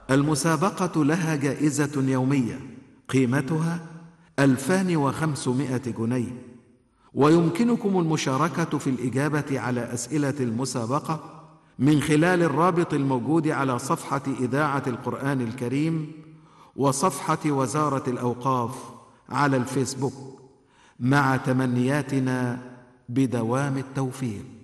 المسابقة لها جائزة يومية قيمتها 2500 جنيه، ويمكنكم المشاركة في الإجابة على أسئلة المسابقة من خلال الرابط الموجود على صفحة إذاعة القرآن الكريم وصفحة وزارة الأوقاف على الفيسبوك، مع تمنياتنا بدوام التوفيق.